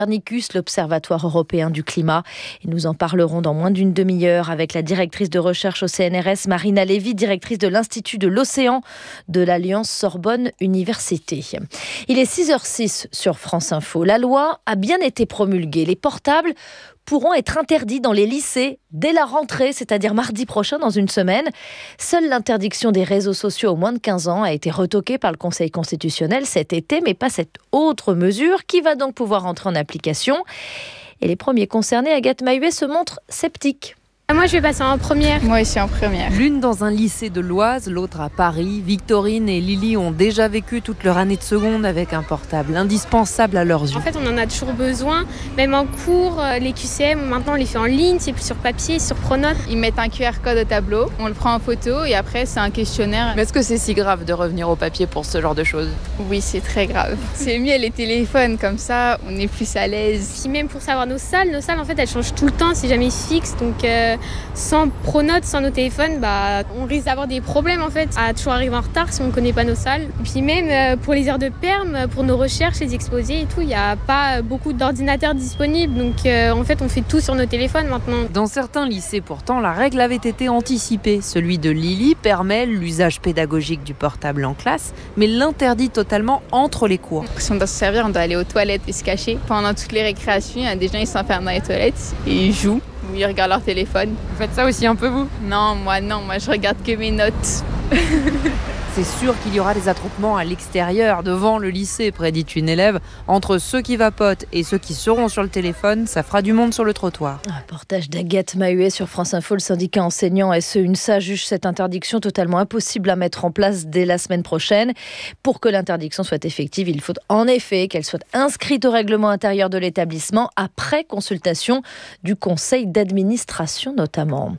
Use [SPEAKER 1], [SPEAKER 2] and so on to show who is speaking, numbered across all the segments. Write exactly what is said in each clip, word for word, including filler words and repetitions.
[SPEAKER 1] Copernicus, l'Observatoire européen du climat. Et nous en parlerons dans moins d'une demi-heure avec la directrice de recherche au C N R S, Marina Lévy, directrice de l'Institut de l'Océan de l'Alliance Sorbonne-Université. Il est six heures six sur France Info. La loi a bien été promulguée. Les portables pourront être interdits dans les lycées dès la rentrée, c'est-à-dire mardi prochain, dans une semaine. Seule l'interdiction des réseaux sociaux aux moins de quinze ans a été retoquée par le Conseil constitutionnel cet été, mais pas cette autre mesure qui va donc pouvoir entrer en application. Et les premiers concernés, Agathe Mahuet, se montrent sceptiques.
[SPEAKER 2] Moi, je vais passer en première.
[SPEAKER 3] Moi aussi en première.
[SPEAKER 4] L'une dans un lycée de l'Oise, l'autre à Paris. Victorine et Lily ont déjà vécu toute leur année de seconde avec un portable indispensable à leurs yeux.
[SPEAKER 2] En fait, on en a toujours besoin. Même en cours, les Q C M, maintenant, on les fait en ligne. C'est plus sur papier, sur Pronote.
[SPEAKER 3] Ils mettent un Q R code au tableau, on le prend en photo et après, c'est un questionnaire.
[SPEAKER 4] Mais est-ce que c'est si grave de revenir au papier pour ce genre de choses ?
[SPEAKER 3] Oui, c'est très grave. C'est mieux les téléphones, comme ça, on est plus à l'aise.
[SPEAKER 2] Puis même pour savoir nos salles, nos salles, en fait, elles changent tout le temps. C'est jamais fixe. Donc, euh, sans Pronote, sans nos téléphones, bah, on risque d'avoir des problèmes en fait, à toujours arriver en retard si on ne connaît pas nos salles. Et puis même euh, pour les heures de perm, pour nos recherches, les exposés et tout, il n'y a pas beaucoup d'ordinateurs disponibles. Donc euh, en fait, on fait tout sur nos téléphones maintenant.
[SPEAKER 4] Dans certains lycées, pourtant, la règle avait été anticipée. Celui de Lily permet l'usage pédagogique du portable en classe, mais l'interdit totalement entre les cours.
[SPEAKER 3] Si on doit se servir, on doit aller aux toilettes et se cacher. Pendant toutes les récréations, il y a des gens qui s'enferment dans les toilettes et ils jouent. Ou ils regardent leur téléphone.
[SPEAKER 4] Vous faites ça aussi un peu, vous ?
[SPEAKER 3] Non, moi non, moi je regarde que mes notes.
[SPEAKER 4] C'est sûr qu'il y aura des attroupements à l'extérieur, devant le lycée, prédit une élève. Entre ceux qui vapotent et ceux qui seront sur le téléphone, ça fera du monde sur le trottoir.
[SPEAKER 1] Un reportage d'Agathe Mahuet sur France Info. Le syndicat enseignant S E UNSA juge cette interdiction totalement impossible à mettre en place dès la semaine prochaine. Pour que l'interdiction soit effective, il faut en effet qu'elle soit inscrite au règlement intérieur de l'établissement après consultation du conseil d'administration notamment.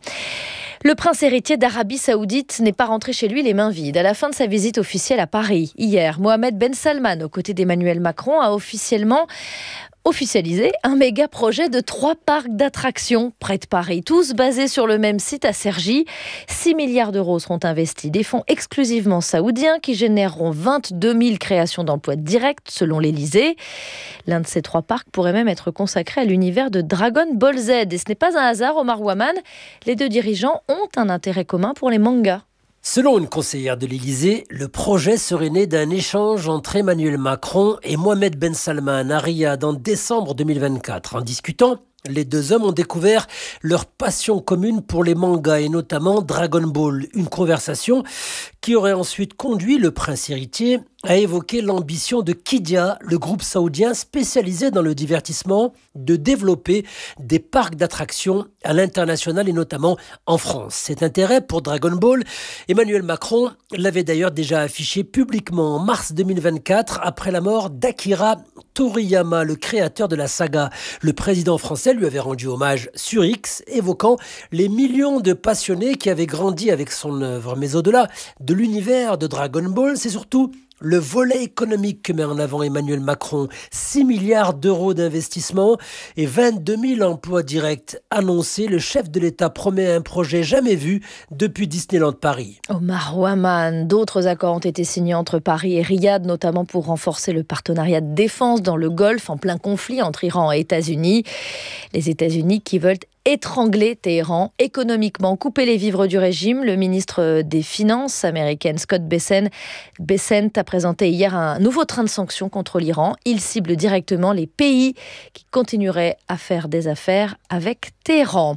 [SPEAKER 1] Le prince héritier d'Arabie Saoudite n'est pas rentré chez lui les mains vides. À la fin de sa visite officielle à Paris, hier, Mohamed Ben Salman, aux côtés d'Emmanuel Macron, a officiellement officialisé un méga projet de trois parcs d'attractions près de Paris, tous basés sur le même site à Cergy. six milliards d'euros seront investis, des fonds exclusivement saoudiens qui généreront vingt-deux mille créations d'emplois directs selon l'Élysée. L'un de ces trois parcs pourrait même être consacré à l'univers de Dragon Ball Z. Et ce n'est pas un hasard, Omar Ouaman, les deux dirigeants ont un intérêt commun pour les mangas.
[SPEAKER 5] Selon une conseillère de l'Élysée, le projet serait né d'un échange entre Emmanuel Macron et Mohamed Ben Salman à Riyad en décembre deux mille vingt-quatre. En discutant, les deux hommes ont découvert leur passion commune pour les mangas et notamment Dragon Ball. Une conversation qui aurait ensuite conduit le prince héritier à évoquer l'ambition de Qiddiya, le groupe saoudien spécialisé dans le divertissement, de développer des parcs d'attractions à l'international et notamment en France. Cet intérêt pour Dragon Ball, Emmanuel Macron l'avait d'ailleurs déjà affiché publiquement en mars deux mille vingt-quatre après la mort d'Akira Toriyama, le créateur de la saga. Le président français lui avait rendu hommage sur X, évoquant les millions de passionnés qui avaient grandi avec son œuvre. Mais au-delà de l'univers de Dragon Ball, c'est surtout le volet économique que met en avant Emmanuel Macron. six milliards d'euros d'investissement et vingt-deux mille emplois directs annoncés. Le chef de l'État promet un projet jamais vu depuis Disneyland Paris.
[SPEAKER 1] Omar Ouaman, d'autres accords ont été signés entre Paris et Riyad, notamment pour renforcer le partenariat de défense dans le Golfe en plein conflit entre Iran et États-Unis. Les États-Unis qui veulent étrangler Téhéran économiquement, couper les vivres du régime. Le ministre des Finances américaine Scott Bessent, Bessent a présenté hier un nouveau train de sanctions contre l'Iran. Il cible directement les pays qui continueraient à faire des affaires avec Téhéran.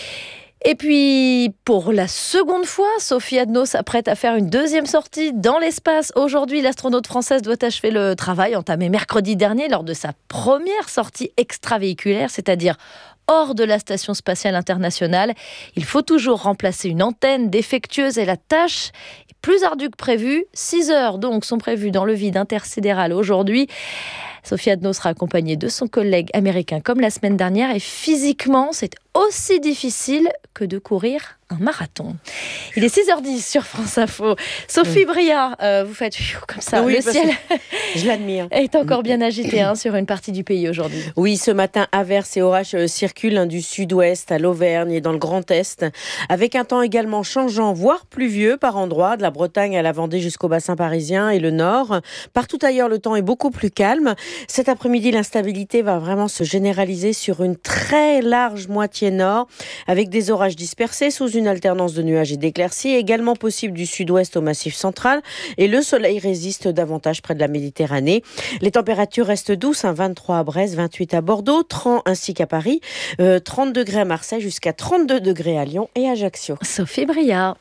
[SPEAKER 1] Et puis, pour la seconde fois, Sophie Adno s'apprête à faire une deuxième sortie dans l'espace. Aujourd'hui, l'astronaute française doit achever le travail entamé mercredi dernier lors de sa première sortie extravéhiculaire, c'est-à-dire hors de la Station spatiale internationale. Il faut toujours remplacer une antenne défectueuse et la tâche est plus ardue que prévu. Six heures donc sont prévues dans le vide intersidéral aujourd'hui. Sophie Adno sera accompagnée de son collègue américain comme la semaine dernière et physiquement, c'est aussi difficile que de courir un marathon. Il est six heures dix sur France Info. Sophie Bria, euh, vous faites comme ça.
[SPEAKER 6] Oui,
[SPEAKER 1] le ciel
[SPEAKER 6] je l'admire.
[SPEAKER 1] est encore bien agité hein, sur une partie du pays aujourd'hui.
[SPEAKER 6] Oui, ce matin, averses et orages circulent hein, du sud-ouest à l'Auvergne et dans le Grand Est, avec un temps également changeant, voire pluvieux par endroits, de la Bretagne à la Vendée jusqu'au bassin parisien et le nord. Partout ailleurs, le temps est beaucoup plus calme. Cet après-midi, l'instabilité va vraiment se généraliser sur une très large moitié nord, avec des orages dispersés sous une alternance de nuages et d'éclaircies, également possible du sud-ouest au Massif central, et le soleil résiste davantage près de la Méditerranée. Les températures restent douces, hein, vingt-trois à Brest, vingt-huit à Bordeaux, trente ainsi qu'à Paris, euh, trente degrés à Marseille, jusqu'à trente-deux degrés à Lyon et Ajaccio.
[SPEAKER 1] Sophie Bria.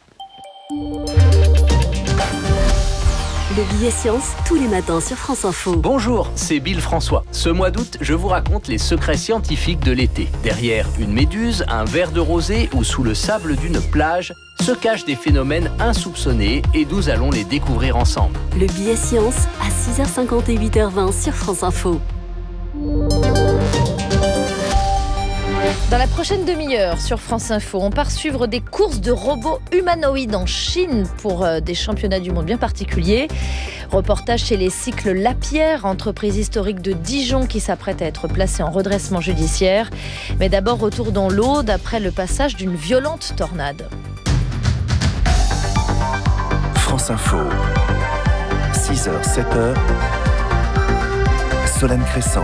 [SPEAKER 7] Le billet science, tous les matins sur France Info.
[SPEAKER 8] Bonjour, c'est Bill François. Ce mois d'août, je vous raconte les secrets scientifiques de l'été. Derrière une méduse, un verre de rosée ou sous le sable d'une plage, se cachent des phénomènes insoupçonnés et nous allons les découvrir ensemble.
[SPEAKER 7] Le billet science à six heures cinquante et huit heures vingt sur France Info.
[SPEAKER 1] Dans la prochaine demi-heure sur France Info, on part suivre des courses de robots humanoïdes en Chine pour euh, des championnats du monde bien particuliers. Reportage chez les cycles Lapierre, entreprise historique de Dijon qui s'apprête à être placée en redressement judiciaire. Mais d'abord, retour dans l'Aude après le passage d'une violente tornade.
[SPEAKER 9] France Info, six heures, sept heures, Solène Crescent.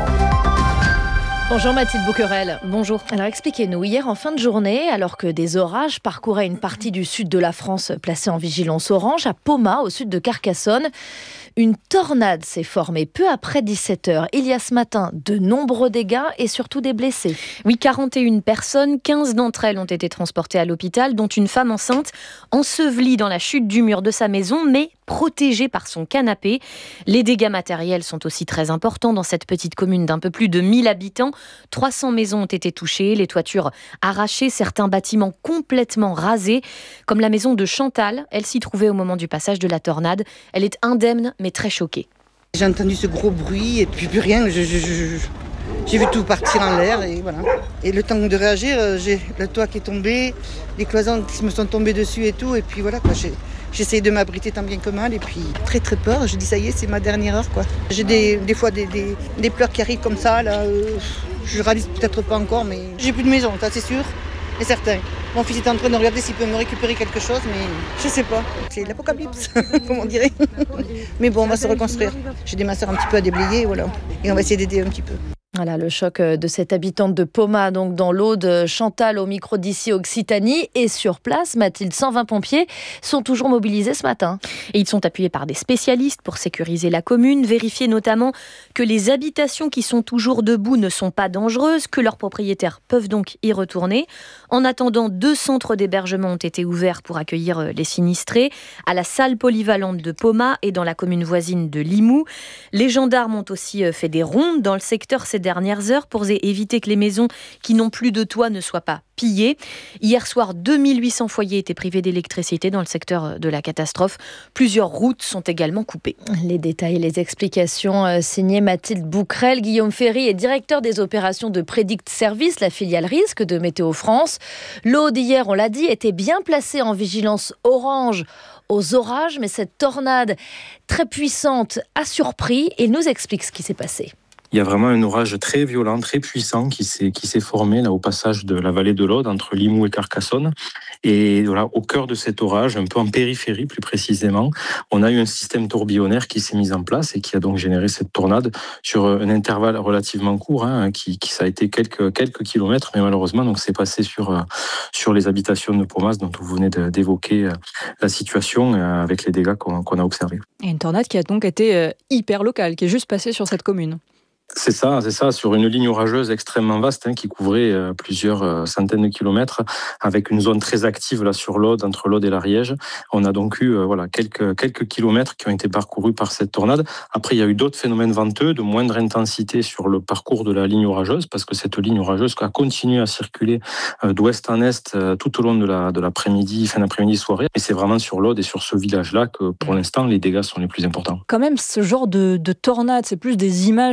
[SPEAKER 1] Bonjour Mathilde Bouquerel. Bonjour. Alors expliquez-nous, hier en fin de journée, alors que des orages parcouraient une partie du sud de la France placée en vigilance orange, à Pomat, au sud de Carcassonne, une tornade s'est formée peu après dix-sept heures. Il y a ce matin de nombreux dégâts et surtout des blessés.
[SPEAKER 10] Oui, quarante et une personnes, quinze d'entre elles ont été transportées à l'hôpital, dont une femme enceinte, ensevelie dans la chute du mur de sa maison, mais protégée par son canapé. Les dégâts matériels sont aussi très importants dans cette petite commune d'un peu plus de mille habitants. trois cents maisons ont été touchées, les toitures arrachées, certains bâtiments complètement rasés, comme la maison de Chantal. Elle s'y trouvait au moment du passage de la tornade. Elle est indemne, mais très choquée.
[SPEAKER 11] J'ai entendu ce gros bruit et puis plus rien. Je, je, je, j'ai vu tout partir en l'air et voilà. Et le temps de réagir, j'ai le toit qui est tombé, les cloisons qui me sont tombées dessus et tout. Et puis voilà, quoi, j'ai, j'essaye de m'abriter tant bien que mal. Et puis très très peur. Je dis ça y est, c'est ma dernière heure, quoi. J'ai des, des fois des, des, des pleurs qui arrivent comme ça. Là, euh, je réalise peut-être pas encore, mais j'ai plus de maison, ça c'est sûr. Et certain. Mon fils est en train de regarder s'il peut me récupérer quelque chose, mais je sais pas. C'est l'apocalypse, comme on dirait. Mais bon, on va se reconstruire. J'ai des masseurs un petit peu à déblayer, voilà. Et on va essayer d'aider un petit peu.
[SPEAKER 1] Voilà le choc de cette habitante de Pomat, donc dans l'Aude. Chantal au micro d'ici Occitanie. Et sur place, Mathilde, cent vingt pompiers sont toujours mobilisés ce matin.
[SPEAKER 10] Et ils sont appuyés par des spécialistes pour sécuriser la commune, vérifier notamment que les habitations qui sont toujours debout ne sont pas dangereuses, que leurs propriétaires peuvent donc y retourner. En attendant, deux centres d'hébergement ont été ouverts pour accueillir les sinistrés, à la salle polyvalente de Pomat et dans la commune voisine de Limoux. Les gendarmes ont aussi fait des rondes dans le secteur ces dernières heures pour éviter que les maisons qui n'ont plus de toit ne soient pas pillées. Hier soir, deux mille huit cents foyers étaient privés d'électricité dans le secteur de la catastrophe. Plusieurs routes sont également coupées.
[SPEAKER 1] Les détails et les explications euh, signées Mathilde Bouquerel. Guillaume Ferry est directeur des opérations de Prédict Service, la filiale risque de Météo France. L'Aude d'hier, on l'a dit, était bien placée en vigilance orange aux orages, mais cette tornade très puissante a surpris. Il nous explique ce qui s'est passé.
[SPEAKER 12] Il y a vraiment un orage très violent, très puissant qui s'est, qui s'est formé là, au passage de la vallée de l'Aude, entre Limoux et Carcassonne. Et voilà, au cœur de cet orage, un peu en périphérie plus précisément, on a eu un système tourbillonnaire qui s'est mis en place et qui a donc généré cette tornade sur un intervalle relativement court, hein, qui, qui ça a été quelques, quelques kilomètres, mais malheureusement, donc c'est passé sur, sur les habitations de Pomas, dont vous venez de, d'évoquer la situation avec les dégâts qu'on, qu'on a observés.
[SPEAKER 13] Et une tornade qui a donc été hyper locale, qui est juste passée sur cette commune.
[SPEAKER 12] C'est ça, c'est ça, sur une ligne orageuse extrêmement vaste hein, qui couvrait euh, plusieurs euh, centaines de kilomètres, avec une zone très active là sur l'Aude, entre l'Aude et l'Ariège. On a donc eu euh, voilà quelques quelques kilomètres qui ont été parcourus par cette tornade. Après, il y a eu d'autres phénomènes venteux de moindre intensité sur le parcours de la ligne orageuse, parce que cette ligne orageuse a continué à circuler euh, d'ouest en est euh, tout au long de la de l'après-midi, fin d'après-midi, soirée. Et c'est vraiment sur l'Aude et sur ce village-là que pour l'instant les dégâts sont les plus importants.
[SPEAKER 13] Quand même, ce genre de, de tornade, c'est plus des images qu'on voit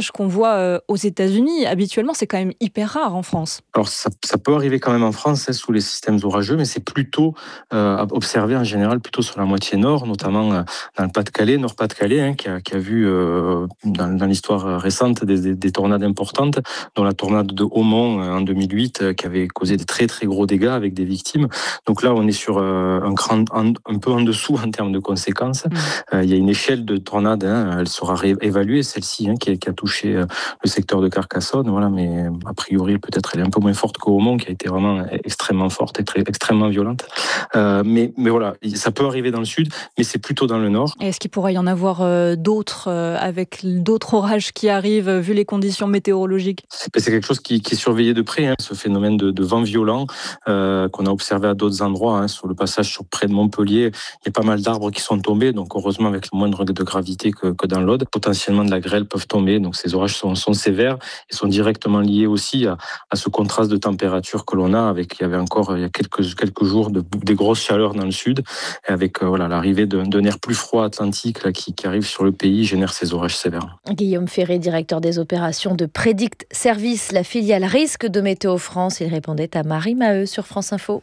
[SPEAKER 13] voit euh, aux États-Unis. Habituellement, c'est quand même hyper rare en France.
[SPEAKER 12] Alors ça, ça peut arriver quand même en France hein, sous les systèmes orageux, mais c'est plutôt euh, observé en général plutôt sur la moitié nord, notamment euh, dans le Pas-de-Calais, Nord-Pas-de-Calais, hein, qui, a, qui a vu euh, dans, dans l'histoire récente des, des, des tornades importantes, dont la tornade de Haumont euh, en deux mille huit, euh, qui avait causé des très très gros dégâts avec des victimes. Donc là, on est sur euh, un, grand, un, un peu en dessous en termes de conséquences. Mmh. Euh, il y a une échelle de tornade, hein, elle sera réévaluée, celle-ci, hein, qui, qui a touché euh, le secteur de Carcassonne, voilà, mais a priori, peut-être elle est un peu moins forte qu'au Haumont, qui a été vraiment extrêmement forte et très, extrêmement violente. Euh, mais, mais voilà, ça peut arriver dans le sud, mais c'est plutôt dans le nord.
[SPEAKER 13] Et est-ce qu'il pourrait y en avoir euh, d'autres, euh, avec d'autres orages qui arrivent, euh, vu les conditions météorologiques ?
[SPEAKER 12] C'est, c'est quelque chose qui, qui est surveillé de près, hein, ce phénomène de, de vent violent euh, qu'on a observé à d'autres endroits. Hein, sur le passage sur près de Montpellier, il y a pas mal d'arbres qui sont tombés, donc heureusement avec le moindre de gravité que, que dans l'Aude. Potentiellement de la grêle peuvent tomber, donc ces orages sont, sont sévères et sont directement liés aussi à, à ce contraste de température que l'on a avec, il y avait encore il y a quelques, quelques jours de, des grosses chaleurs dans le sud, et avec euh, voilà, l'arrivée d'un, d'un air plus froid atlantique là, qui, qui arrive sur le pays, génère ces orages sévères.
[SPEAKER 1] Guillaume Ferré, directeur des opérations de Predict Service, la filiale risque de Météo France, il répondait à Marie Maheu sur France Info.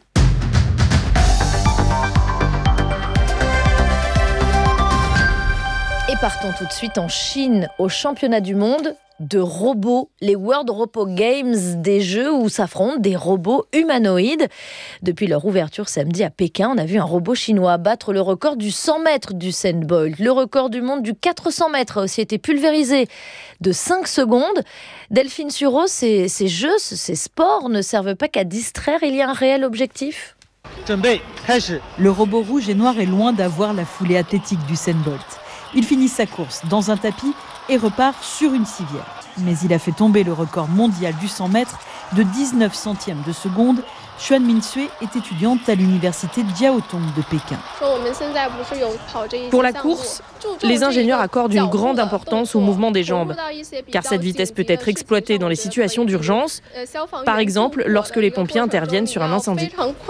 [SPEAKER 1] Et partons tout de suite en Chine, au championnat du monde de robots, les World Robot Games, des jeux où s'affrontent des robots humanoïdes. Depuis leur ouverture samedi à Pékin, on a vu un robot chinois battre le record du cent mètres du Usain Bolt. Le record du monde du quatre cents mètres a aussi été pulvérisé de cinq secondes. Delphine Sureau, ces, ces jeux, ces sports ne servent pas qu'à distraire, il y a un réel objectif ?
[SPEAKER 14] Le robot rouge et noir est loin d'avoir la foulée athlétique du Usain Bolt. Il finit sa course dans un tapis et repart sur une civière. Mais il a fait tomber le record mondial du cent mètres de dix-neuf centièmes de seconde. Xuan Minsui est étudiante à l'université Jiaotong de Pékin.
[SPEAKER 15] Pour la course, les ingénieurs accordent une grande importance au mouvement des jambes, car cette vitesse peut être exploitée dans les situations d'urgence, par exemple lorsque les pompiers interviennent sur un incendie.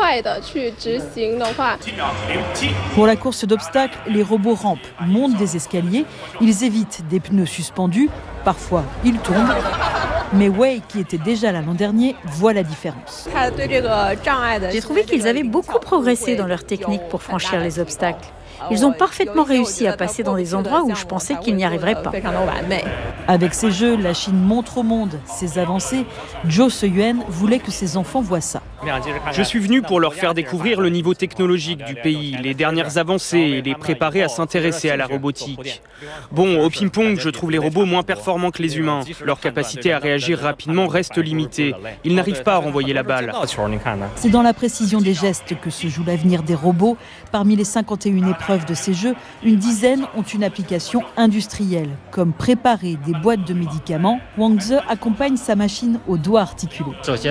[SPEAKER 14] Pour la course d'obstacles, les robots rampent, montent des escaliers, ils évitent des pneus suspendus, parfois ils tombent. Mais Wei, qui était déjà là l'an dernier, voit la différence.
[SPEAKER 16] J'ai trouvé qu'ils avaient beaucoup progressé dans leur technique pour franchir les obstacles. Ils ont parfaitement réussi à passer dans des endroits où je pensais qu'ils n'y arriveraient pas.
[SPEAKER 14] Avec ces jeux, la Chine montre au monde ses avancées. Zhou Seyuan voulait que ses enfants voient ça.
[SPEAKER 17] Je suis venu pour leur faire découvrir le niveau technologique du pays, les dernières avancées et les préparer à s'intéresser à la robotique. Bon, au ping-pong, je trouve les robots moins performants que les humains. Leur capacité à réagir rapidement reste limitée. Ils n'arrivent pas à renvoyer la balle.
[SPEAKER 14] C'est dans la précision des gestes que se joue l'avenir des robots. Parmi les cinquante et une épreuves de ces jeux, une dizaine ont une application industrielle, comme préparer des boîtes de médicaments. Wang Ze accompagne sa machine au doigt articulé.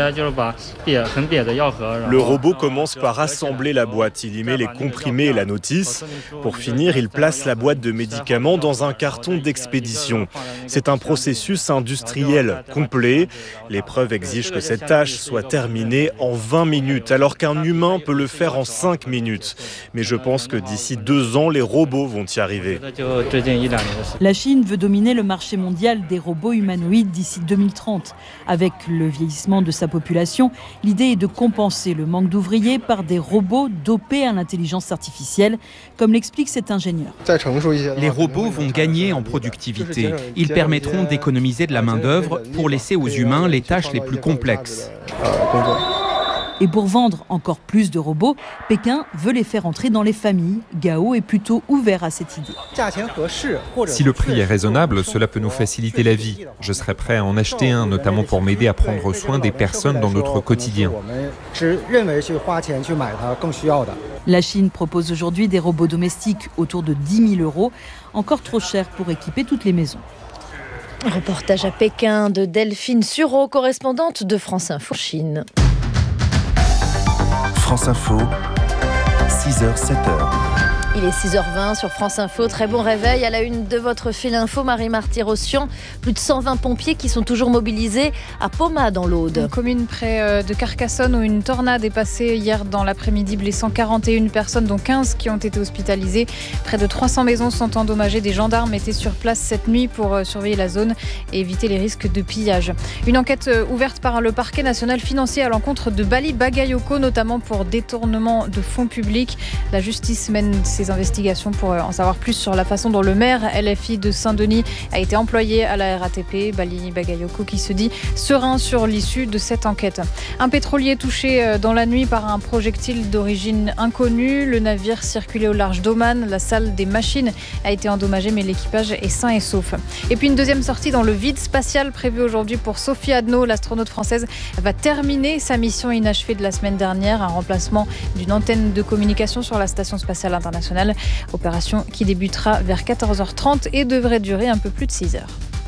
[SPEAKER 18] Le robot commence par assembler la boîte. Il y met les comprimés et la notice. Pour finir, il place la boîte de médicaments dans un carton d'expédition. C'est un processus industriel complet. L'épreuve exige que cette tâche soit terminée en vingt minutes, alors qu'un humain peut le faire en cinq minutes. Mais je pense que d'ici deux ans, les robots vont y arriver.
[SPEAKER 14] La Chine veut dominer le marché mondial des robots humanoïdes d'ici deux mille trente. Avec le vieillissement de sa population, l'idée est de compenser le manque d'ouvriers par des robots dopés à l'intelligence artificielle, comme l'explique cet ingénieur.
[SPEAKER 19] Les robots vont gagner en productivité. Ils permettront d'économiser de la main-d'œuvre pour laisser aux humains les tâches les plus complexes.
[SPEAKER 14] Et pour vendre encore plus de robots, Pékin veut les faire entrer dans les familles. Gao est plutôt ouvert à cette idée.
[SPEAKER 20] Si le prix est raisonnable, cela peut nous faciliter la vie. Je serais prêt à en acheter un, notamment pour m'aider à prendre soin des personnes dans notre quotidien.
[SPEAKER 14] La Chine propose aujourd'hui des robots domestiques autour de dix mille euros, encore trop cher pour équiper toutes les maisons.
[SPEAKER 1] Reportage à Pékin de Delphine Sureau, correspondante de France Info Chine.
[SPEAKER 9] France Info, six heures, sept heures.
[SPEAKER 1] Il est six heures vingt sur France Info. Très bon réveil à la une de votre fil info, Marie-Marty-Rossian. Plus de cent vingt pompiers qui sont toujours mobilisés à Pommat dans l'Aude.
[SPEAKER 21] Une commune près de Carcassonne où une tornade est passée hier dans l'après-midi, blessant quarante et une personnes, dont quinze qui ont été hospitalisées. Près de trois cents maisons sont endommagées. Des gendarmes étaient sur place cette nuit pour surveiller la zone et éviter les risques de pillage. Une enquête ouverte par le parquet national financier à l'encontre de Bali Bagayoko, notamment pour détournement de fonds publics. La justice mène ses investigations pour en savoir plus sur la façon dont le maire L F I de Saint-Denis a été employé à la R A T P. Bali Bagayoko qui se dit serein sur l'issue de cette enquête. Un pétrolier touché dans la nuit par un projectile d'origine inconnue. Le navire circulait au large d'Oman. La salle des machines a été endommagée, mais l'équipage est sain et sauf. Et puis une deuxième sortie dans le vide spatial prévue aujourd'hui pour Sophie Adno. L'astronaute française va terminer sa mission inachevée de la semaine dernière, un remplacement d'une antenne de communication sur la station spatiale internationale. Opération qui débutera vers quatorze heures trente et devrait durer un peu plus de six heures.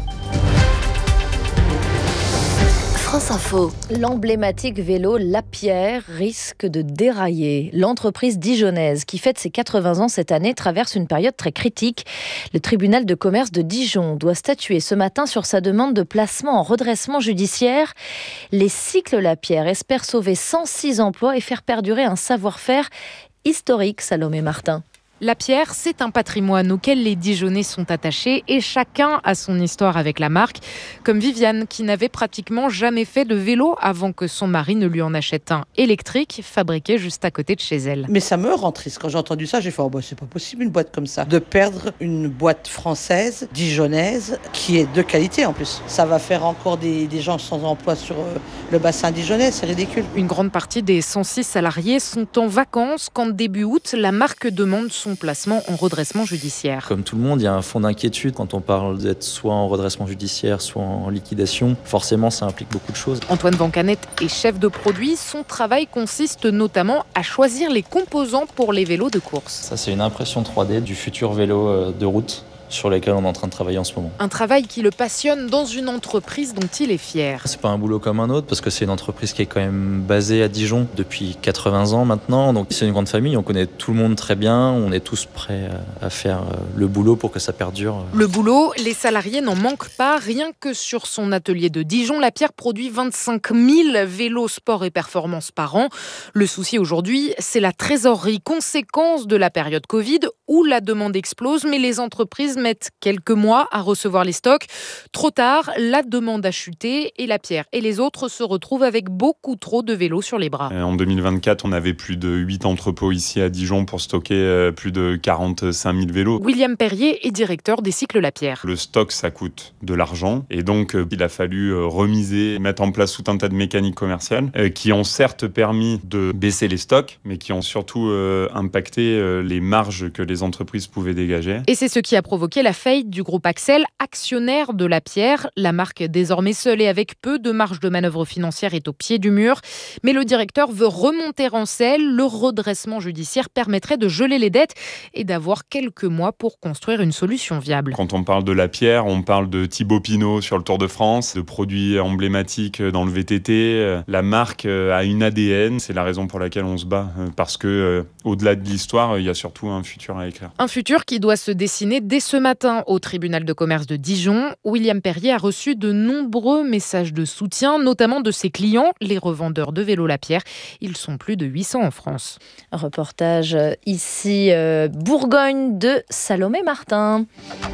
[SPEAKER 1] France Info. L'emblématique vélo Lapierre risque de dérailler. L'entreprise dijonnaise, qui fête ses quatre-vingts ans cette année, traverse une période très critique. Le tribunal de commerce de Dijon doit statuer ce matin sur sa demande de placement en redressement judiciaire. Les cycles Lapierre espèrent sauver cent six emplois et faire perdurer un savoir-faire historique, Salomé Martin.
[SPEAKER 4] Lapierre, c'est un patrimoine auquel les Dijonnais sont attachés et chacun a son histoire avec la marque. Comme Viviane, qui n'avait pratiquement jamais fait de vélo avant que son mari ne lui en achète un électrique fabriqué juste à côté de chez elle.
[SPEAKER 22] Mais ça me rend triste. Quand j'ai entendu ça, j'ai fait oh bah, c'est pas possible une boîte comme ça. De perdre une boîte française, dijonnaise, qui est de qualité en plus. Ça va faire encore des, des gens sans emploi sur euh, le bassin dijonnais, c'est ridicule.
[SPEAKER 4] Une grande partie des cent six salariés sont en vacances quand début août, la marque demande son placement en redressement judiciaire.
[SPEAKER 23] Comme tout le monde, il y a un fond d'inquiétude quand on parle d'être soit en redressement judiciaire, soit en liquidation. Forcément, ça implique beaucoup de choses.
[SPEAKER 4] Antoine Vancanet est chef de produit. Son travail consiste notamment à choisir les composants pour les vélos de course.
[SPEAKER 23] Ça, c'est une impression trois D du futur vélo de route sur lesquels on est en train de travailler en ce moment.
[SPEAKER 4] Un travail qui le passionne dans une entreprise dont il est fier.
[SPEAKER 23] C'est pas un boulot comme un autre parce que c'est une entreprise qui est quand même basée à Dijon depuis quatre-vingts ans maintenant. Donc c'est une grande famille, on connaît tout le monde très bien, on est tous prêts à faire le boulot pour que ça perdure.
[SPEAKER 4] Le boulot, les salariés n'en manquent pas. Rien que sur son atelier de Dijon, Lapierre produit vingt-cinq mille vélos sport et performance par an. Le souci aujourd'hui, c'est la trésorerie, conséquence de la période Covid où la demande explose, mais les entreprises mettent quelques mois à recevoir les stocks. Trop tard, la demande a chuté et Lapierre et les autres se retrouvent avec beaucoup trop de vélos sur les bras.
[SPEAKER 24] En deux mille vingt-quatre, on avait plus de huit entrepôts ici à Dijon pour stocker plus de quarante-cinq mille vélos.
[SPEAKER 4] William Perrier est directeur des cycles Lapierre.
[SPEAKER 24] Le stock, ça coûte de l'argent et donc il a fallu remiser, mettre en place tout un tas de mécaniques commerciales qui ont certes permis de baisser les stocks, mais qui ont surtout impacté les marges que les entreprises pouvaient dégager.
[SPEAKER 4] Et c'est ce qui a provoqué la faillite du groupe Axel, actionnaire de Lapierre. La marque, désormais seule et avec peu de marge de manœuvre financière, est au pied du mur. Mais le directeur veut remonter en selle. Le redressement judiciaire permettrait de geler les dettes et d'avoir quelques mois pour construire une solution viable.
[SPEAKER 24] Quand on parle de Lapierre, on parle de Thibaut Pinot sur le Tour de France, de produits emblématiques dans le V T T. La marque a une A D N, c'est la raison pour laquelle on se bat. Parce que, au-delà de l'histoire, il y a surtout un futur à écrire.
[SPEAKER 4] Un futur qui doit se dessiner dès ce matin au tribunal de commerce de Dijon. William Perrier a reçu de nombreux messages de soutien, notamment de ses clients, les revendeurs de vélos Lapierre. Ils sont plus de huit cents en France.
[SPEAKER 1] Un reportage ici, euh, Bourgogne de Salomé Martin.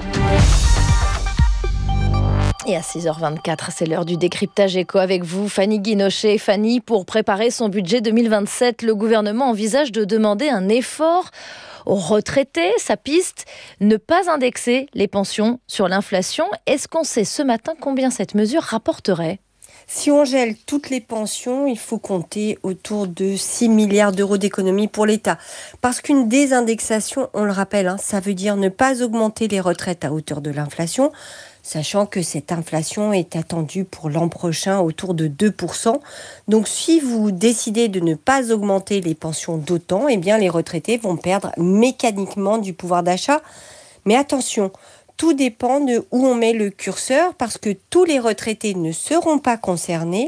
[SPEAKER 1] Et à six heures vingt-quatre, c'est l'heure du décryptage éco avec vous, Fanny Guinochet. Fanny, pour préparer son budget deux mille vingt-sept, le gouvernement envisage de demander un effort aux retraités. Sa piste, ne pas indexer les pensions sur l'inflation. Est-ce qu'on sait ce matin combien cette mesure rapporterait ?
[SPEAKER 25] Si on gèle toutes les pensions, il faut compter autour de six milliards d'euros d'économies pour l'État. Parce qu'une désindexation, on le rappelle, hein, ça veut dire ne pas augmenter les retraites à hauteur de l'inflation, sachant que cette inflation est attendue pour l'an prochain autour de deux pour cent. Donc si vous décidez de ne pas augmenter les pensions d'autant, eh bien les retraités vont perdre mécaniquement du pouvoir d'achat. Mais attention, tout dépend de où on met le curseur, parce que tous les retraités ne seront pas concernés.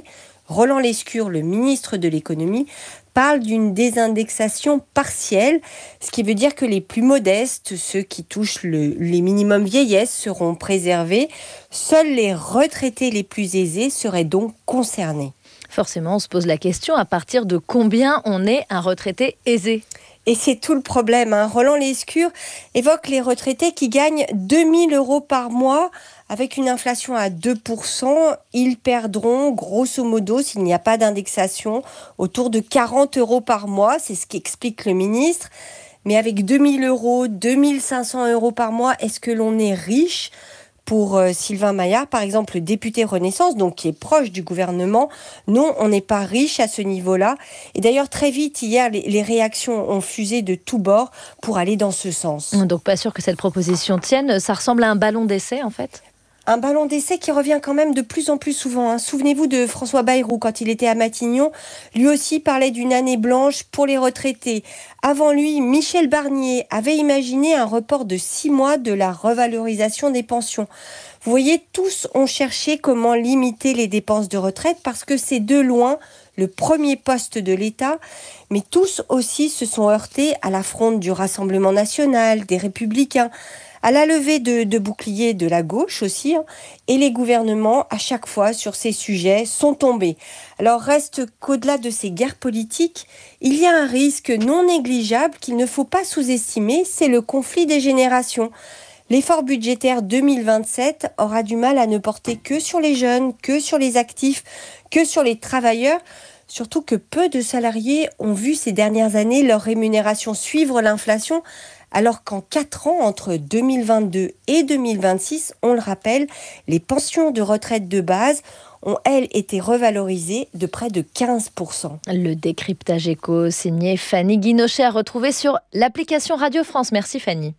[SPEAKER 25] Roland Lescure, le ministre de l'économie, parle d'une désindexation partielle, ce qui veut dire que les plus modestes, ceux qui touchent le, les minimums vieillesse, seront préservés. Seuls les retraités les plus aisés seraient donc concernés.
[SPEAKER 1] Forcément, on se pose la question, à partir de combien on est un retraité aisé ?
[SPEAKER 25] Et c'est tout le problème. Hein. Roland Lescure évoque les retraités qui gagnent deux mille euros par mois. Avec une inflation à deux pour cent, ils perdront, grosso modo, s'il n'y a pas d'indexation, autour de quarante euros par mois. C'est ce qu'explique le ministre. Mais avec deux mille euros, deux mille cinq cents euros par mois, est-ce que l'on est riche ? Pour euh, Sylvain Maillard, par exemple, le député Renaissance, donc qui est proche du gouvernement, non, on n'est pas riche à ce niveau-là. Et d'ailleurs, très vite, hier, les, les réactions ont fusé de tous bords pour aller dans ce sens.
[SPEAKER 1] Donc pas sûr que cette proposition tienne. Ça ressemble à un ballon d'essai, en fait ?
[SPEAKER 25] Un ballon d'essai qui revient quand même de plus en plus souvent. Hein. Souvenez-vous de François Bayrou, quand il était à Matignon. Lui aussi parlait d'une année blanche pour les retraités. Avant lui, Michel Barnier avait imaginé un report de six mois de la revalorisation des pensions. Vous voyez, tous ont cherché comment limiter les dépenses de retraite parce que c'est de loin le premier poste de l'État. Mais tous aussi se sont heurtés à la fronde du Rassemblement national, des Républicains, à la levée de, de boucliers de la gauche aussi, hein, et les gouvernements, à chaque fois, sur ces sujets, sont tombés. Alors reste qu'au-delà de ces guerres politiques, il y a un risque non négligeable qu'il ne faut pas sous-estimer, c'est le conflit des générations. L'effort budgétaire deux mille vingt-sept aura du mal à ne porter que sur les jeunes, que sur les actifs, que sur les travailleurs, surtout que peu de salariés ont vu ces dernières années leur rémunération suivre l'inflation, alors qu'en quatre ans, entre deux mille vingt-deux et deux mille vingt-six, on le rappelle, les pensions de retraite de base ont, elles, été revalorisées de près de quinze pour cent.
[SPEAKER 1] Le décryptage éco signé Fanny Guinochet, à retrouver sur l'application Radio France. Merci Fanny.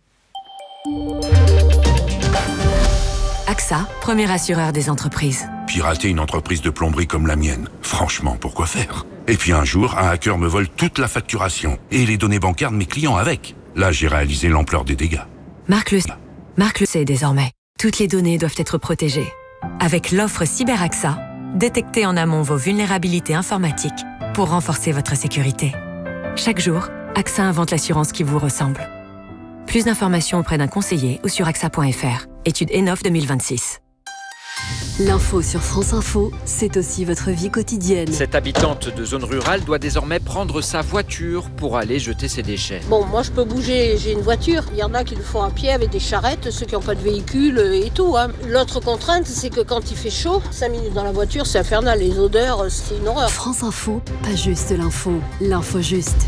[SPEAKER 7] A X A, premier assureur des entreprises.
[SPEAKER 2] Pirater une entreprise de plomberie comme la mienne, franchement, pourquoi faire ? Et puis un jour, un hacker me vole toute la facturation et les données bancaires de mes clients avec. Là, j'ai réalisé l'ampleur des dégâts.
[SPEAKER 7] Marc le, Marc le sait désormais. Toutes les données doivent être protégées. Avec l'offre CyberAXA, détectez en amont vos vulnérabilités informatiques pour renforcer votre sécurité. Chaque jour, A X A invente l'assurance qui vous ressemble. Plus d'informations auprès d'un conseiller ou sur A X A point F R. Étude Enof deux mille vingt-six.
[SPEAKER 3] L'info sur France Info, c'est aussi votre vie quotidienne.
[SPEAKER 5] Cette habitante de zone rurale doit désormais prendre sa voiture pour aller jeter ses déchets.
[SPEAKER 6] Bon, moi je peux bouger, j'ai une voiture. Il y en a qui le font à pied avec des charrettes, ceux qui n'ont pas de véhicule et tout. Hein. L'autre contrainte, c'est que quand il fait chaud, cinq minutes dans la voiture, c'est infernal. Les odeurs, c'est une horreur.
[SPEAKER 3] France Info, pas juste l'info, l'info juste.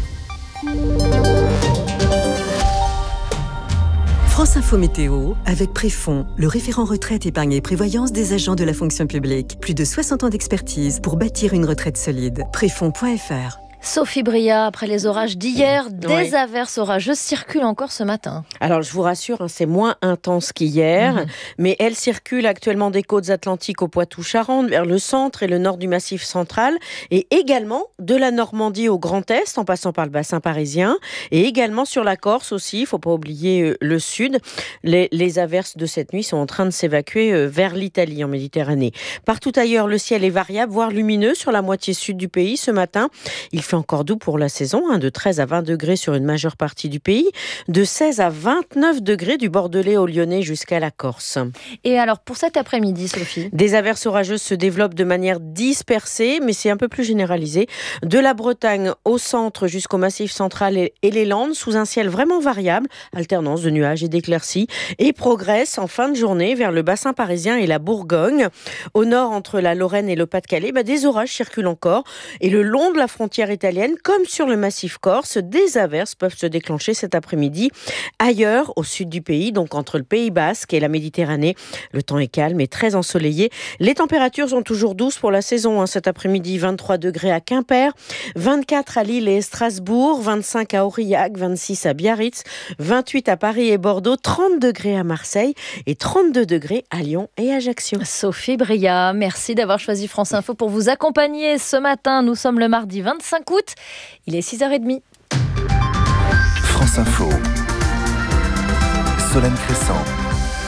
[SPEAKER 3] France Info Météo, avec Préfond, le référent retraite, épargne et prévoyance des agents de la fonction publique. Plus de soixante ans d'expertise pour bâtir une retraite solide. Préfond point F R.
[SPEAKER 1] Sophie Bria, après les orages d'hier, des oui. averses orageuses circulent encore ce matin.
[SPEAKER 8] Alors, je vous rassure, hein, c'est moins intense qu'hier, mmh. mais elles circulent actuellement des côtes atlantiques au Poitou-Charentes, vers le centre et le nord du Massif central, et également de la Normandie au Grand Est, en passant par le bassin parisien, et également sur la Corse aussi, il ne faut pas oublier euh, le sud. Les, les averses de cette nuit sont en train de s'évacuer euh, vers l'Italie, en Méditerranée. Partout ailleurs, le ciel est variable, voire lumineux sur la moitié sud du pays ce matin. Il fait encore doux pour la saison, hein, de treize à vingt degrés sur une majeure partie du pays, de seize à vingt-neuf degrés du Bordelais au Lyonnais jusqu'à la Corse.
[SPEAKER 1] Et alors, pour cet après-midi, Sophie ?
[SPEAKER 8] Des averses orageuses se développent de manière dispersée, mais c'est un peu plus généralisé. De la Bretagne au centre jusqu'au Massif central et les Landes, sous un ciel vraiment variable, alternance de nuages et d'éclaircies, et progresse en fin de journée vers le bassin parisien et la Bourgogne. Au nord, entre la Lorraine et le Pas-de-Calais, bah, des orages circulent encore, et le long de la frontière italienne, comme sur le massif corse, des averses peuvent se déclencher cet après-midi. Ailleurs, au sud du pays, donc entre le Pays Basque et la Méditerranée, le temps est calme et très ensoleillé. Les températures sont toujours douces pour la saison. Hein. Cet après-midi, vingt-trois degrés à Quimper, vingt-quatre à Lille et Strasbourg, vingt-cinq à Aurillac, vingt-six à Biarritz, vingt-huit à Paris et Bordeaux, trente degrés à Marseille et trente-deux degrés à Lyon et Ajaccio.
[SPEAKER 1] Sophie Bria, merci d'avoir choisi France Info pour vous accompagner ce matin. Nous sommes le mardi vingt-cinq août. Il est six heures trente.
[SPEAKER 9] France Info. Solène Crescent.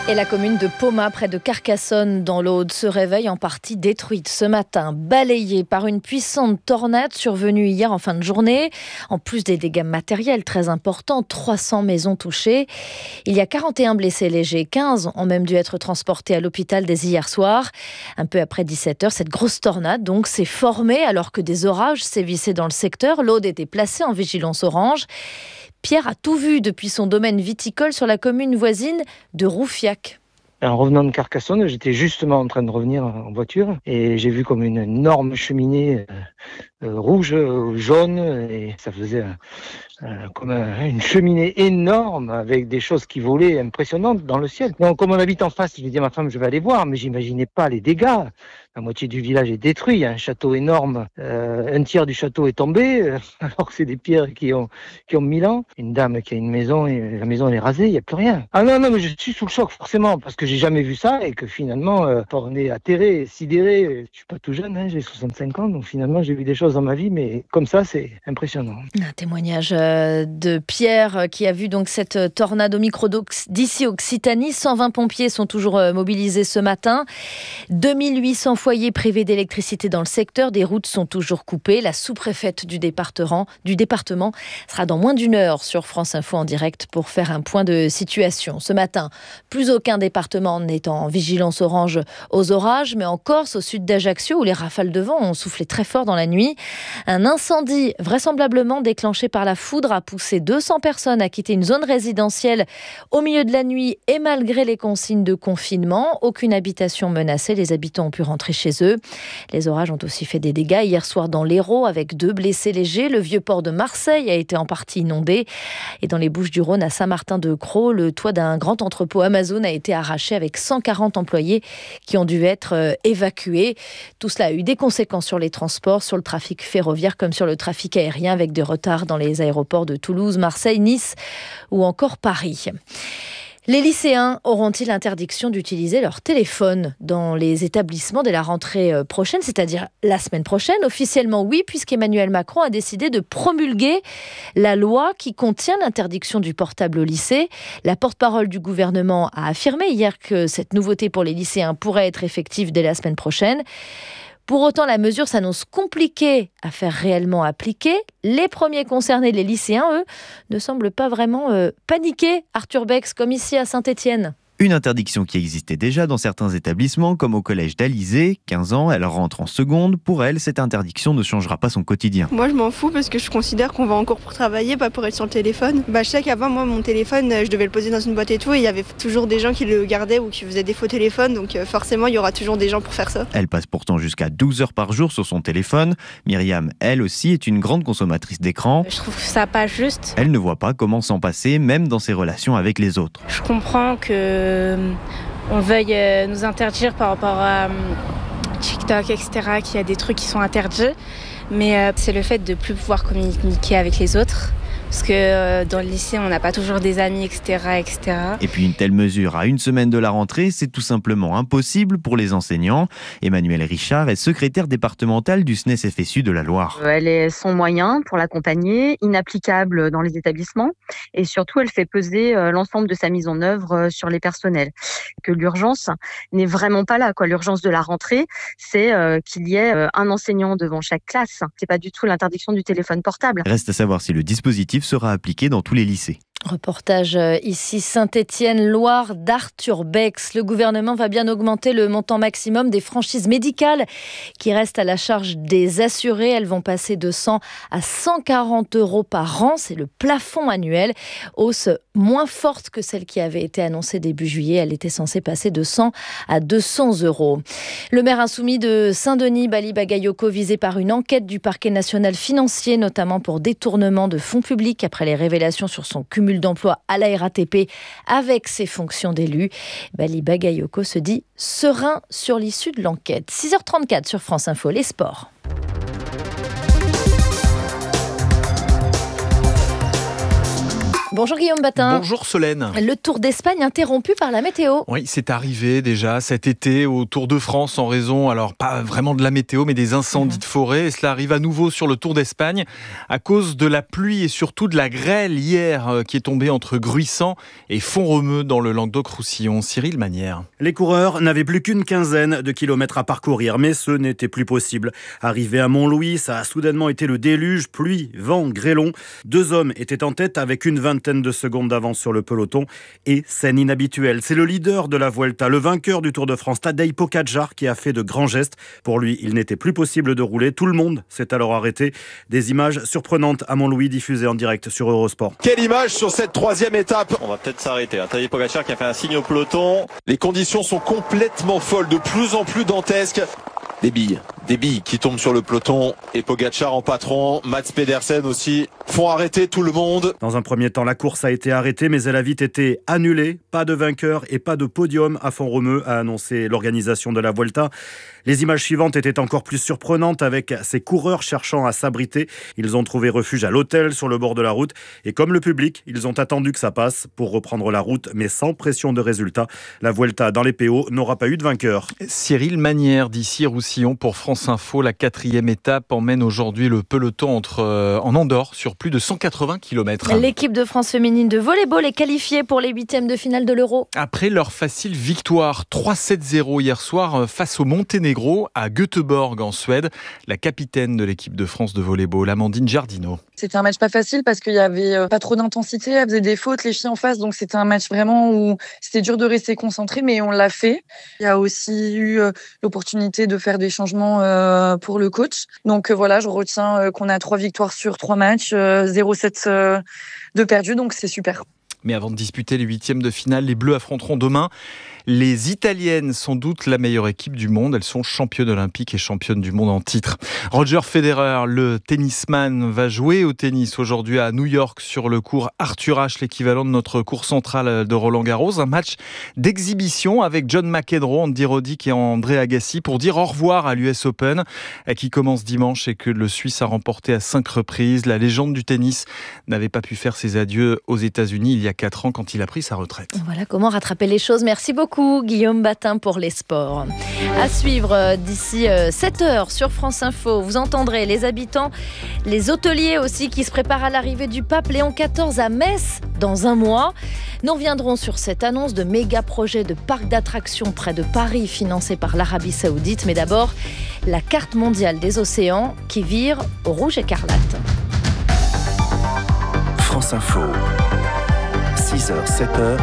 [SPEAKER 1] Et la commune de Pomat, près de Carcassonne, dans l'Aude, se réveille en partie détruite ce matin, balayée par une puissante tornade survenue hier en fin de journée. En plus des dégâts matériels très importants, trois cents maisons touchées. Il y a quarante et un blessés légers, quinze ont même dû être transportés à l'hôpital dès hier soir. Un peu après dix-sept heures, cette grosse tornade donc s'est formée alors que des orages sévissaient dans le secteur. L'Aude était placée en vigilance orange. Pierre a tout vu depuis son domaine viticole sur la commune voisine de Roufiac.
[SPEAKER 10] En revenant de Carcassonne, j'étais justement en train de revenir en voiture et j'ai vu comme une énorme cheminée euh, euh, rouge, euh, jaune, et ça faisait euh, euh, comme un, une cheminée énorme avec des choses qui volaient impressionnantes dans le ciel. Donc, comme on habite en face, je lui dis à ma femme, je vais aller voir, mais j'imaginais pas les dégâts. La moitié du village est détruit, il y a un château énorme, euh, un tiers du château est tombé, euh, alors que c'est des pierres qui ont qui ont mille ans. Une dame qui a une maison, et la maison elle est rasée, il n'y a plus rien. Ah non, non, mais je suis sous le choc forcément, parce que j'ai jamais vu ça, et que finalement, euh, on est atterré, sidéré, je suis pas tout jeune, hein, j'ai soixante-cinq ans, donc finalement j'ai vu des choses dans ma vie, mais comme ça, c'est impressionnant.
[SPEAKER 1] Un témoignage de Pierre qui a vu donc cette tornade au micro d'ici Occitanie. cent vingt pompiers sont toujours mobilisés ce matin. deux mille huit cents foyers privés d'électricité dans le secteur. Des routes sont toujours coupées. La sous-préfète du département, du département sera dans moins d'une heure sur France Info en direct pour faire un point de situation. Ce matin, plus aucun département n'est en vigilance orange aux orages, mais en Corse, au sud d'Ajaccio, où les rafales de vent ont soufflé très fort dans la nuit. Un incendie vraisemblablement déclenché par la foudre a poussé deux cents personnes à quitter une zone résidentielle au milieu de la nuit et malgré les consignes de confinement. Aucune habitation menacée. Les habitants ont pu rentrer chez eux. Les orages ont aussi fait des dégâts hier soir dans l'Hérault avec deux blessés légers. Le vieux port de Marseille a été en partie inondé. Et dans les Bouches-du-Rhône, à Saint-Martin-de-Crau, le toit d'un grand entrepôt Amazon a été arraché avec cent quarante employés qui ont dû être évacués. Tout cela a eu des conséquences sur les transports, sur le trafic ferroviaire comme sur le trafic aérien avec des retards dans les aéroports de Toulouse, Marseille, Nice ou encore Paris. Les lycéens auront-ils interdiction d'utiliser leur téléphone dans les établissements dès la rentrée prochaine, c'est-à-dire la semaine prochaine? Officiellement oui, puisqu'Emmanuel Macron a décidé de promulguer la loi qui contient l'interdiction du portable au lycée. La porte-parole du gouvernement a affirmé hier que cette nouveauté pour les lycéens pourrait être effective dès la semaine prochaine. Pour autant, la mesure s'annonce compliquée à faire réellement appliquer. Les premiers concernés, les lycéens, eux, ne semblent pas vraiment euh, paniquer, Arthur Bex, comme ici à Saint-Étienne.
[SPEAKER 11] Une interdiction qui existait déjà dans certains établissements, comme au collège d'Alizé, quinze ans, elle rentre en seconde. Pour elle, cette interdiction ne changera pas son quotidien.
[SPEAKER 12] Moi, je m'en fous parce que je considère qu'on va en cours pour travailler, pas pour être sur le téléphone. Bah, je sais qu'avant, moi, mon téléphone, je devais le poser dans une boîte et tout, et il y avait toujours des gens qui le gardaient ou qui faisaient des faux téléphones, donc euh, forcément, il y aura toujours des gens pour faire ça.
[SPEAKER 11] Elle passe pourtant jusqu'à douze heures par jour sur son téléphone. Myriam, elle aussi, est une grande consommatrice d'écran.
[SPEAKER 13] Je trouve ça pas juste.
[SPEAKER 11] Elle ne voit pas comment s'en passer, même dans ses relations avec les autres.
[SPEAKER 13] Je comprends que on veuille nous interdire par rapport à TikTok, et cetera, qu'il y a des trucs qui sont interdits, mais c'est le fait de ne plus pouvoir communiquer avec les autres. Parce que dans le lycée, on n'a pas toujours des amis, et cetera, et cetera.
[SPEAKER 11] Et puis une telle mesure à une semaine de la rentrée, c'est tout simplement impossible pour les enseignants. Emmanuelle Richard est secrétaire départementale du S N E S F S U de la Loire.
[SPEAKER 15] Elle est sans moyens pour l'accompagner, inapplicable dans les établissements, et surtout elle fait peser l'ensemble de sa mise en œuvre sur les personnels. Que l'urgence n'est vraiment pas là, quoi. L'urgence de la rentrée, c'est qu'il y ait un enseignant devant chaque classe. C'est pas du tout l'interdiction du téléphone portable.
[SPEAKER 11] Reste à savoir si le dispositif sera appliqué dans tous les lycées.
[SPEAKER 1] Reportage ici Saint-Étienne-Loire d'Arthur Bex. Le gouvernement va bien augmenter le montant maximum des franchises médicales qui restent à la charge des assurés. Elles vont passer de cent à cent quarante euros par an. C'est le plafond annuel. Hausse moins forte que celle qui avait été annoncée début juillet. Elle était censée passer de cent à deux cents euros. Le maire insoumis de Saint-Denis, Bali Bagayoko, visé par une enquête du parquet national financier, notamment pour détournement de fonds publics après les révélations sur son cumul d'emploi à la R A T P avec ses fonctions d'élu. Bali Bagayoko se dit serein sur l'issue de l'enquête. six heures trente-quatre sur France Info, les sports. Bonjour Guillaume Batin.
[SPEAKER 16] Bonjour Solène.
[SPEAKER 1] Le Tour d'Espagne interrompu par la météo.
[SPEAKER 16] Oui, c'est arrivé déjà cet été au Tour de France en raison, alors pas vraiment de la météo, mais des incendies mmh. de forêt. Et cela arrive à nouveau sur le Tour d'Espagne à cause de la pluie et surtout de la grêle hier qui est tombée entre Gruissant et Font-Romeu dans le Languedoc-Roussillon. Cyril Manière.
[SPEAKER 17] Les coureurs n'avaient plus qu'une quinzaine de kilomètres à parcourir, mais ce n'était plus possible. Arrivé à Montlouis, ça a soudainement été le déluge, pluie, vent, grêlon. Deux hommes étaient en tête avec une vingtaine de secondes d'avance sur le peloton et scène inhabituelle. C'est le leader de la Vuelta, le vainqueur du Tour de France, Tadej Pogačar, qui a fait de grands gestes. Pour lui, il n'était plus possible de rouler. Tout le monde s'est alors arrêté. Des images surprenantes à Montlouis diffusées en direct sur Eurosport.
[SPEAKER 18] Quelle image sur cette troisième étape.
[SPEAKER 19] On va peut-être s'arrêter. Tadej Pogačar qui a fait un signe au peloton.
[SPEAKER 18] Les conditions sont complètement folles, de plus en plus dantesques. Des billes, des billes qui tombent sur le peloton et Pogačar en patron, Mats Pedersen aussi, font arrêter tout le monde.
[SPEAKER 17] Dans un premier temps, la course a été arrêtée, mais elle a vite été annulée. Pas de vainqueur et pas de podium à Font-Romeu, a annoncé l'organisation de la Vuelta. Les images suivantes étaient encore plus surprenantes avec ces coureurs cherchant à s'abriter. Ils ont trouvé refuge à l'hôtel sur le bord de la route. Et comme le public, ils ont attendu que ça passe pour reprendre la route, mais sans pression de résultat. La Vuelta dans les P O n'aura pas eu de vainqueur.
[SPEAKER 16] Cyril Manière d'ici Roussillon pour France Info. La quatrième étape emmène aujourd'hui le peloton entre, euh, en Andorre sur plus de cent quatre-vingts kilomètres.
[SPEAKER 1] L'équipe de France féminine de volley-ball est qualifiée pour les huitièmes de finale de l'Euro.
[SPEAKER 16] Après leur facile victoire trois sept zéro hier soir face au Monténégro à Göteborg en Suède, la capitaine de l'équipe de France de volley-ball, Amandine Jardino.
[SPEAKER 20] C'était un match pas facile parce qu'il y avait pas trop d'intensité, elles faisaient des fautes, les filles en face, donc c'était un match vraiment où c'était dur de rester concentré, mais on l'a fait. Il y a aussi eu l'opportunité de faire des changements pour le coach. Donc voilà, je retiens qu'on a trois victoires sur trois matchs, zéro sept de perdus, donc c'est super.
[SPEAKER 16] Mais avant de disputer les huitièmes de finale, les Bleus affronteront demain les Italiennes, sans doute la meilleure équipe du monde. Elles sont championnes olympiques et championnes du monde en titre. Roger Federer, le tennisman, va jouer au tennis aujourd'hui à New York sur le court Arthur Ashe, l'équivalent de notre court central de Roland-Garros. Un match d'exhibition avec John McEnroe, Andy Roddick et André Agassi pour dire au revoir à l'U S Open qui commence dimanche et que le Suisse a remporté à cinq reprises. La légende du tennis n'avait pas pu faire ses adieux aux États-Unis il y a quatre ans quand il a pris sa retraite.
[SPEAKER 1] Voilà comment rattraper les choses. Merci beaucoup Guillaume Batin pour les sports. À suivre d'ici sept heures sur France Info, vous entendrez les habitants, les hôteliers aussi qui se préparent à l'arrivée du pape Léon quatorze à Metz dans un mois. Nous reviendrons sur cette annonce de méga projet de parc d'attractions près de Paris financé par l'Arabie Saoudite. Mais d'abord, la carte mondiale des océans qui vire au rouge écarlate.
[SPEAKER 9] France Info, six heures, sept heures.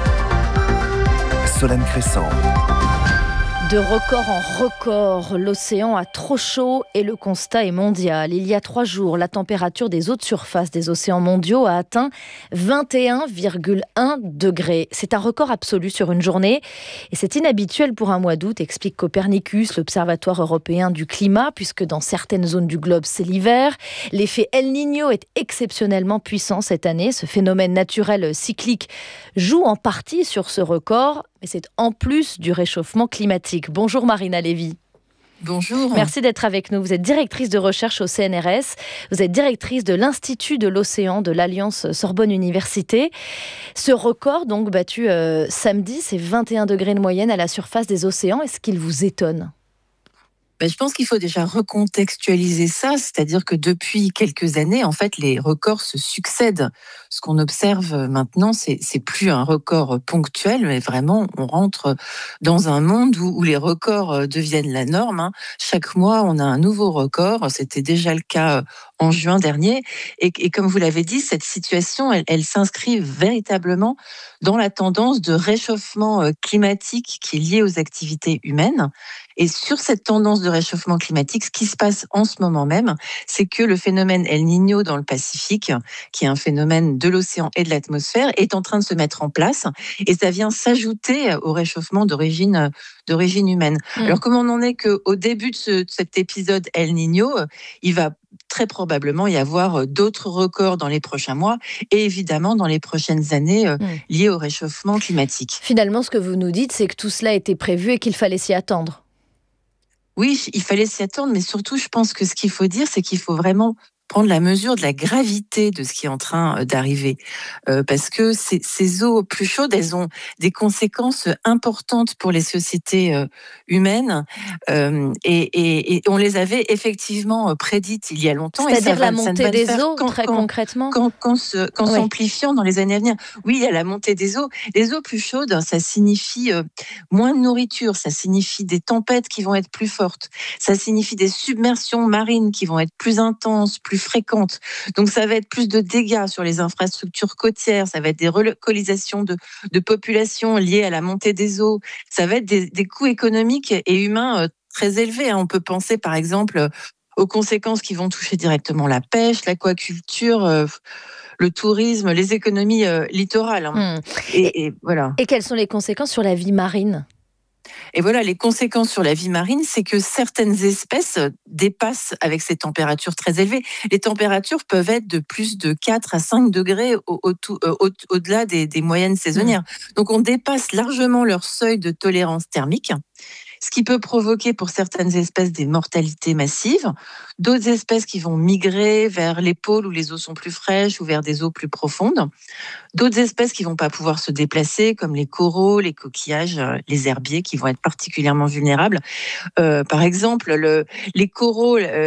[SPEAKER 9] Solène Crescent.
[SPEAKER 1] De record en record, l'océan a trop chaud et le constat est mondial. Il y a trois jours, la température des eaux de surface des océans mondiaux a atteint vingt et un virgule un degrés. C'est un record absolu sur une journée et c'est inhabituel pour un mois d'août, explique Copernicus, l'Observatoire européen du climat, puisque dans certaines zones du globe, c'est l'hiver. L'effet El Niño est exceptionnellement puissant cette année. Ce phénomène naturel cyclique joue en partie sur ce record, mais c'est en plus du réchauffement climatique. Bonjour Marina Lévy.
[SPEAKER 26] Bonjour.
[SPEAKER 1] Merci d'être avec nous. Vous êtes directrice de recherche au C N R S. Vous êtes directrice de l'Institut de l'Océan de l'Alliance Sorbonne Université. Ce record, donc battu euh, samedi, c'est vingt et un degrés de moyenne à la surface des océans. Est-ce qu'il vous étonne ?
[SPEAKER 26] Ben, je pense qu'il faut déjà recontextualiser ça, c'est-à-dire que depuis quelques années, en fait, les records se succèdent. Ce qu'on observe maintenant, c'est, c'est plus un record ponctuel, mais vraiment, on rentre dans un monde où, où les records deviennent la norme. Hein. Chaque mois, on a un nouveau record. C'était déjà le cas en juin dernier. Et, et comme vous l'avez dit, cette situation, elle, elle s'inscrit véritablement dans la tendance de réchauffement climatique qui est liée aux activités humaines. Et sur cette tendance de réchauffement climatique, ce qui se passe en ce moment même, c'est que le phénomène El Niño dans le Pacifique, qui est un phénomène de l'océan et de l'atmosphère, est en train de se mettre en place. Et ça vient s'ajouter au réchauffement d'origine, d'origine humaine. Mmh. Alors, comme on en est qu'au début de, ce, de cet épisode El Niño, il va très probablement y avoir d'autres records dans les prochains mois et évidemment dans les prochaines années euh, mmh. liés au réchauffement climatique.
[SPEAKER 1] Finalement, ce que vous nous dites, c'est que tout cela était prévu et qu'il fallait s'y attendre.
[SPEAKER 26] Oui, il fallait s'y attendre, mais surtout, je pense que ce qu'il faut dire, c'est qu'il faut vraiment prendre la mesure de la gravité de ce qui est en train d'arriver. Euh, parce que ces, ces eaux plus chaudes, elles ont des conséquences importantes pour les sociétés euh, humaines. Euh, et, et, et on les avait effectivement prédites il y a longtemps.
[SPEAKER 1] C'est-à-dire
[SPEAKER 26] et ça
[SPEAKER 1] la
[SPEAKER 26] va,
[SPEAKER 1] montée
[SPEAKER 26] ça
[SPEAKER 1] des eaux,
[SPEAKER 26] quand,
[SPEAKER 1] très
[SPEAKER 26] quand,
[SPEAKER 1] concrètement
[SPEAKER 26] Qu'en quand, quand
[SPEAKER 1] ouais.
[SPEAKER 26] s'amplifiant dans les années à venir. Oui, il y a la montée des eaux. Les eaux plus chaudes, ça signifie euh, moins de nourriture, ça signifie des tempêtes qui vont être plus fortes, ça signifie des submersions marines qui vont être plus intenses, plus fréquentes. Donc ça va être plus de dégâts sur les infrastructures côtières, ça va être des relocalisations de, de populations liées à la montée des eaux, ça va être des, des coûts économiques et humains euh, très élevés. On peut penser par exemple aux conséquences qui vont toucher directement la pêche, l'aquaculture, euh, le tourisme, les économies euh, littorales. Hein.
[SPEAKER 1] Mmh.
[SPEAKER 26] Et,
[SPEAKER 1] Et,
[SPEAKER 26] et voilà.
[SPEAKER 1] Et quelles sont les conséquences sur la vie marine ?
[SPEAKER 26] Et voilà, les conséquences sur la vie marine, c'est que certaines espèces dépassent avec ces températures très élevées. Les températures peuvent être de plus de quatre à cinq degrés au, au, au, au-delà des, des moyennes saisonnières. Mmh. Donc on dépasse largement leur seuil de tolérance thermique, ce qui peut provoquer pour certaines espèces des mortalités massives, d'autres espèces qui vont migrer vers les pôles où les eaux sont plus fraîches ou vers des eaux plus profondes, d'autres espèces qui vont pas pouvoir se déplacer, comme les coraux, les coquillages, les herbiers, qui vont être particulièrement vulnérables. Euh, par exemple, le, les coraux... Euh,